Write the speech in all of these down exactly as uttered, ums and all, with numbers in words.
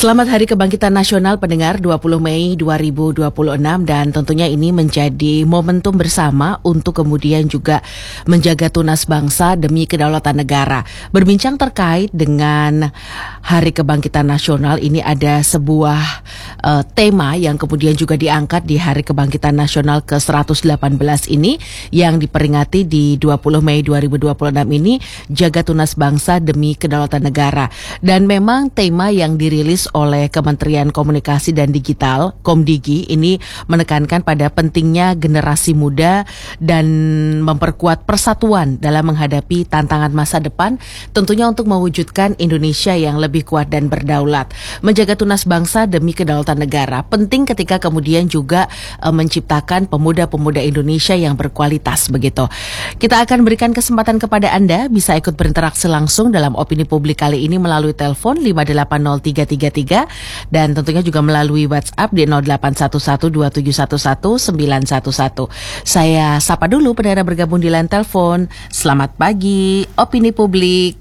Selamat Hari Kebangkitan Nasional pendengar dua puluh Mei dua ribu dua puluh enam, dan tentunya ini menjadi momentum bersama untuk kemudian juga menjaga tunas bangsa demi kedaulatan negara. Berbincang terkait dengan Hari Kebangkitan Nasional, ini ada sebuah uh, tema yang kemudian juga diangkat di Hari Kebangkitan Nasional ke seratus delapan belas ini yang diperingati di dua puluh Mei dua ribu dua puluh enam ini, jaga tunas bangsa demi kedaulatan negara. Dan memang tema yang dirilis oleh Kementerian Komunikasi dan Digital, Komdigi, ini menekankan pada pentingnya generasi muda dan memperkuat persatuan dalam menghadapi tantangan masa depan, tentunya untuk mewujudkan Indonesia yang lebih kuat dan berdaulat. Menjaga tunas bangsa demi kedaulatan negara penting ketika kemudian juga e, menciptakan pemuda-pemuda Indonesia yang berkualitas, begitu. Kita akan berikan kesempatan kepada Anda bisa ikut berinteraksi langsung dalam opini publik kali ini melalui telepon lima delapan nol tiga tiga tiga dan tentunya juga melalui WhatsApp di nol delapan satu satu dua tujuh satu satu sembilan satu satu. Saya sapa dulu pendengar bergabung di line telepon. Selamat pagi, opini publik.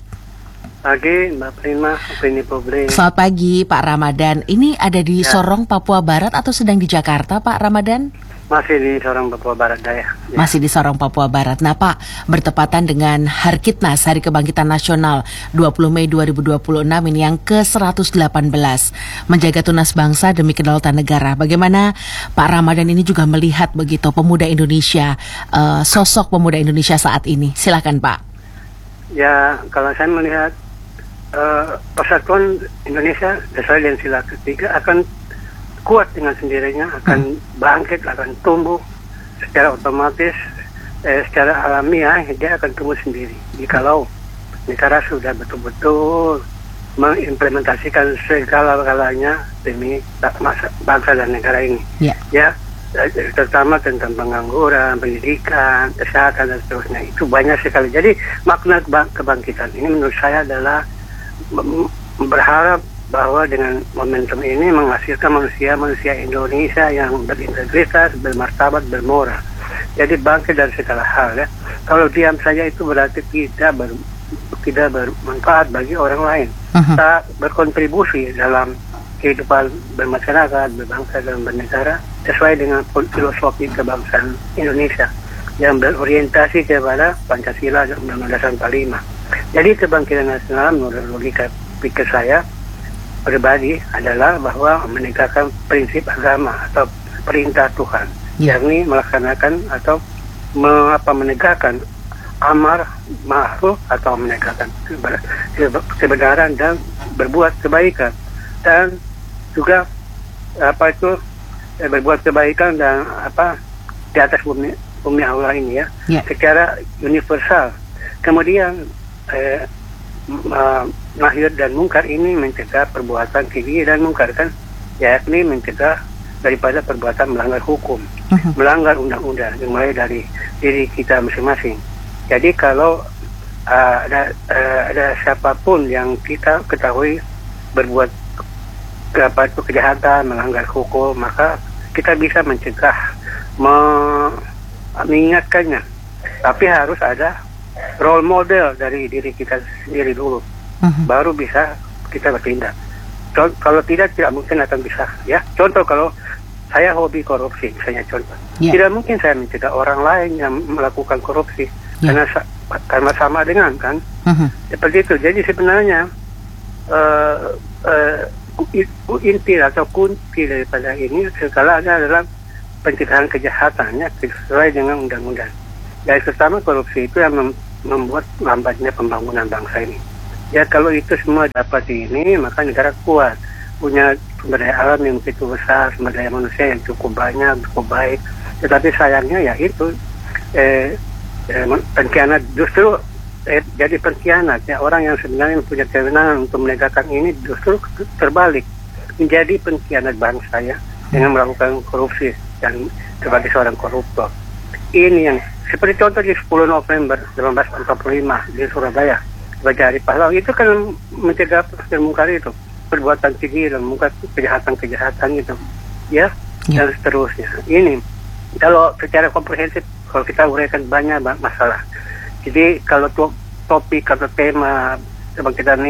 Pagi, Mbak Prima, opini publik. Selamat pagi, Pak Ramadan. Ini ada di ya. Sorong, Papua Barat atau sedang di Jakarta, Pak Ramadan? Masih di Sorong, Papua Barat, Daya. Ya. Masih di Sorong, Papua Barat. Nah, Pak, bertepatan dengan Harkitnas, Hari Kebangkitan Nasional dua puluh Mei dua ribu dua puluh enam ini yang ke seratus delapan belas, menjaga tunas bangsa demi kedaulatan negara. Bagaimana Pak Ramadan ini juga melihat begitu pemuda Indonesia, uh, sosok pemuda Indonesia saat ini? Silakan, Pak. Ya, kalau saya melihat uh, persatuan Indonesia sesuai dengan sila ketiga akan kuat dengan sendirinya, akan hmm. bangkit, akan tumbuh secara otomatis, eh, secara alamiah dia akan tumbuh sendiri. Jikalau negara sudah betul-betul mengimplementasikan segala-galanya demi bangsa dan negara ini, yeah. ya, terutama tentang pengangguran, pendidikan, kesehatan dan seterusnya, itu banyak sekali. Jadi makna kebangkitan ini menurut saya adalah berharap bahwa dengan momentum ini menghasilkan manusia-manusia Indonesia yang berintegritas, bermartabat, bermoral. Jadi bangkit dari segala hal, ya. Kalau diam saja itu berarti tidak ber, tidak bermanfaat bagi orang lain. Uh-huh. Tak berkontribusi dalam kehidupan bermasyarakat, berbangsa dan bernegara sesuai dengan filosofi kebangsaan Indonesia yang berorientasi kepada Pancasila dan Undang-Undang Dasar empat puluh lima. Jadi kebangkitan nasional menurut logika pikir saya pribadi adalah bahwa menegakkan prinsip agama atau perintah Tuhan, yeah. yakni melaksanakan atau me, apa, menegakkan amar ma'ruf atau menegakkan kebenaran dan berbuat kebaikan, dan juga apa itu eh, berbuat kebaikan dan apa di atas bumi bumi Allah ini, ya, yeah. secara universal. Kemudian eh, Uh, mahir dan mungkar ini mencegah perbuatan keji dan mungkar, kan, yakni mencegah daripada perbuatan melanggar hukum, uh-huh. melanggar undang-undang, mulai dari diri kita masing-masing. Jadi kalau uh, ada uh, ada siapapun yang kita ketahui berbuat apa itu kejahatan, melanggar hukum, maka kita bisa mencegah, mengingatkannya. Tapi harus ada role model dari diri kita sendiri dulu, uh-huh. baru bisa kita bertindak. Contoh, kalau tidak, tidak mungkin akan bisa, ya. Contoh, kalau saya hobi korupsi, misalnya contoh, yeah. tidak mungkin saya mencegah orang lain yang melakukan korupsi, yeah. karena karena sama dengan, kan, uh-huh. seperti itu. Jadi sebenarnya uh, uh, inti atau kunci daripada ini segalanya adalah pencegahan kejahatannya sesuai dengan undang-undang. Dari pertama korupsi itu yang mem- membuat lambatnya pembangunan bangsa ini. Ya, kalau itu semua dapat ini, maka negara kuat, punya sumber daya alam yang begitu besar, sumber daya manusia yang cukup banyak, cukup baik. Tetapi sayangnya ya itu eh, eh, pengkhianat, justru eh, jadi pengkhianat, ya. Orang yang sebenarnya punya kewenangan untuk menegakkan ini justru terbalik, menjadi pengkhianat bangsa, ya, dengan melakukan korupsi dan sebagai seorang koruptor. Ini yang seperti contoh di sepuluh November seribu sembilan ratus empat puluh lima di Surabaya sebagai Hari Pahlawan, itu kan mencegah dan mungkar itu, perbuatan keji dan mungkar kejahatan-kejahatan itu, ya, ya, dan seterusnya. Ini kalau secara komprehensif, kalau kita uraikan banyak masalah. Jadi kalau to- topik atau tema kebangkitan ini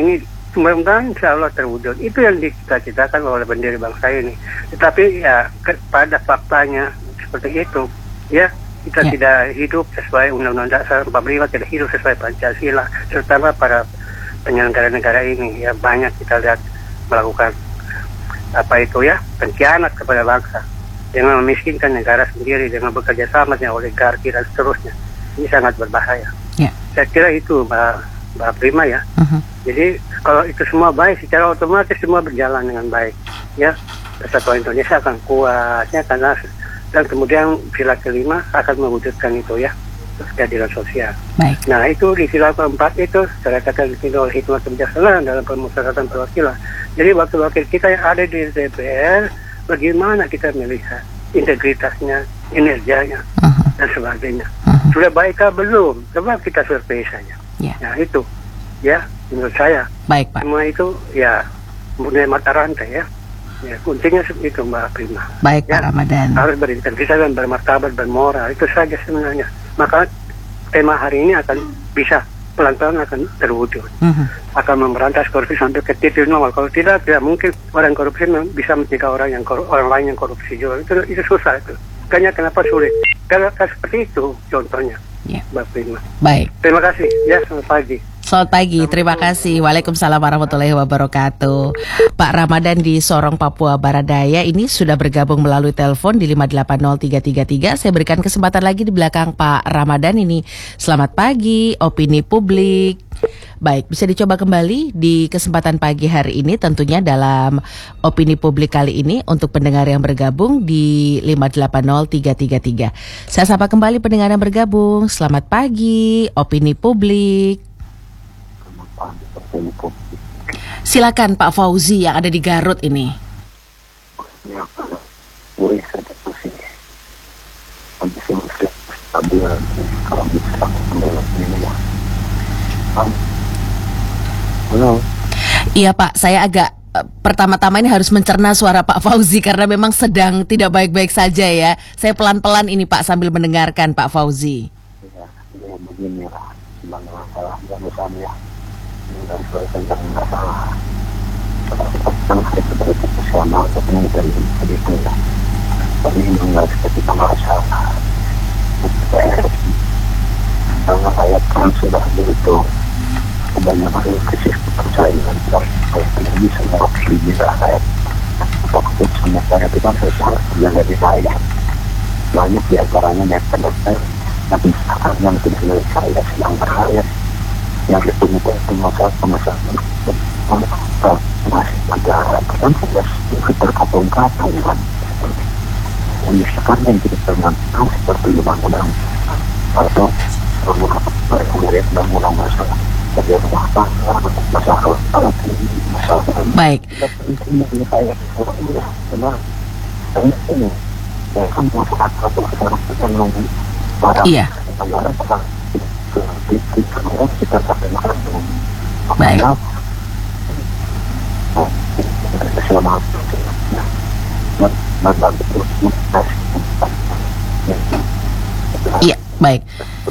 mudah-mudahan insya Allah terwujud. Itu yang dicita-citakan oleh pendiri bangsa ini. Tetapi ya pada faktanya seperti itu, ya kita ya. tidak hidup sesuai Undang-Undang Dasar empat puluh lima, tidak hidup sesuai Pancasila, terutama para penyelenggara negara ini. Ya banyak kita lihat melakukan apa itu ya pengkhianat kepada bangsa dengan memiskinkan negara sendiri dengan bekerja sama dengan oligarki dan seterusnya. Ini sangat berbahaya. Ya. Saya kira itu Mbak, Mbak Prima ya. Uh-huh. Jadi kalau itu semua baik, secara otomatis semua berjalan dengan baik. Ya, persatuan Indonesia akan kuat, ya, karena dan kemudian sila kelima akan mewujudkan itu ya, keadilan sosial. Baik. Nah itu di sila keempat itu saya katakan oleh hikmah kebijaksanaan dalam pemusyawaratan perwakilan. Jadi wakil-wakil kita yang ada di D P R, bagaimana kita melihat integritasnya, kinerjanya, uh-huh. dan sebagainya. Uh-huh. Sudah baikkah belum? Coba kita survei saja. Yeah. Nah itu, ya menurut saya. Baik Pak. Semua itu ya mempunyai mata rantai ya. Ya kuncinya itu Mbak Prima. Baik ya, Pak Ramadan. Harus berintegritas dan bermartabat, bermoral. Itu saja sebenarnya. Maka tema hari ini akan bisa pelan-pelan akan terwujud. Uh-huh. Akan memberantas korupsi sampai ke titik nol. Kalau tidak, tidak mungkin orang korupsi bisa mencegah orang yang korup, orang lain yang korupsi juga. Itu itu susah itu. Makanya kenapa sulit? Karena seperti itu contohnya. Yeah. Mbak Prima. Baik. Terima kasih. Ya, selamat pagi. Selamat pagi, terima kasih. Waalaikumsalam warahmatullahi wabarakatuh. Pak Ramadan di Sorong, Papua Barat Daya ini sudah bergabung melalui telepon di lima delapan nol tiga tiga tiga. Saya berikan kesempatan lagi di belakang Pak Ramadan ini. Selamat pagi, opini publik. Baik, bisa dicoba kembali di kesempatan pagi hari ini tentunya dalam opini publik kali ini untuk pendengar yang bergabung di lima delapan nol tiga tiga tiga. Saya sapa kembali pendengar yang bergabung. Selamat pagi, opini publik. Silakan Pak Fauzi yang ada di Garut ini. Halo. Iya Pak, saya agak pertama-tama ini harus mencerna suara Pak Fauzi karena memang sedang tidak baik-baik saja ya. Saya pelan-pelan ini Pak sambil mendengarkan Pak Fauzi. Ya, ya begini lah, sebenarnya masalah yang bersama ya. Dan selesai tentang masalah tentang hari seperti selama ketemu dari tadi itu ya tapi mengenai ketika masalah karena saya kan sudah begitu kebanyakan krisis kepercayaan dan saya bisa mewakili bisa saya waktu sama saya itu kan saya harus yang lebih baik banyak diantaranya yang pendekar tapi yang tidak saya sedang berharap yang ditemukan masalah masalah masih ada kan sudah terkapung-kapung kan yang sekarang yang tidak termantau seperti undang-undang atau kemudian undang-undang masalah dari rumah tangga masalah masalah baik ini saya benar ini saya kan masalah atau sekarang barang iya barang kita sampai makan baik selamat iya baik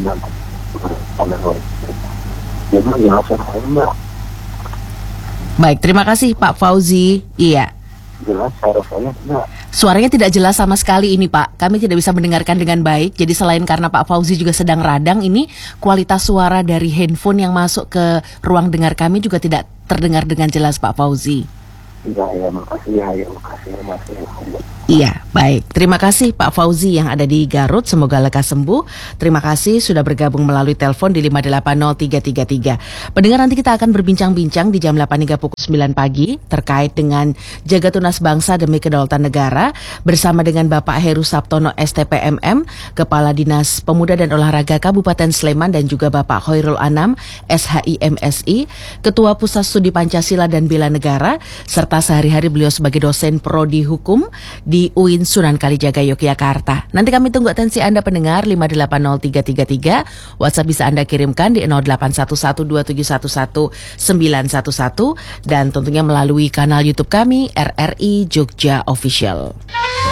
baik terima kasih Pak Fauzi. Iya jelas saya suaranya tidak jelas sama sekali ini Pak. Kami tidak bisa mendengarkan dengan baik. Jadi selain karena Pak Fauzi juga sedang radang, ini kualitas suara dari handphone yang masuk ke ruang dengar kami juga tidak terdengar dengan jelas Pak Fauzi. Iya, ya, makasih ya, ya, makasih, makasih. Iya, baik. Terima kasih Pak Fauzi yang ada di Garut. Semoga lekas sembuh. Terima kasih sudah bergabung melalui telepon di lima delapan nol tiga tiga tiga. Pendengar, nanti kita akan berbincang-bincang di jam delapan hingga pukul sembilan pagi terkait dengan jaga tunas bangsa demi kedaulatan negara bersama dengan Bapak Heru Saptono S T P M M, Kepala Dinas Pemuda dan Olahraga Kabupaten Sleman, dan juga Bapak Khairul Anam S H I M S I, Ketua Pusat Studi Pancasila dan Bela Negara, serta sehari-hari beliau sebagai dosen prodi hukum di U I N Sunan Kalijaga Yogyakarta. Nanti kami tunggu atensi Anda pendengar lima delapan nol tiga tiga tiga. WhatsApp bisa Anda kirimkan di nol delapan satu satu dua tujuh satu satu sembilan satu satu dan tentunya melalui kanal YouTube kami R R I Jogja Official.